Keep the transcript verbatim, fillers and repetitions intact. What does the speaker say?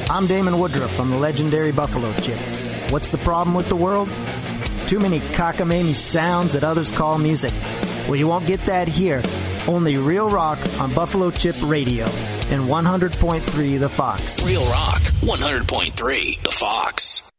I'm Damon Woodruff from the legendary Buffalo Chip. What's the problem with the world? Too many cockamamie sounds that others call music. Well, you won't get that here. Only real rock on Buffalo Chip Radio and one hundred point three The Fox. Real rock, one hundred point three The Fox.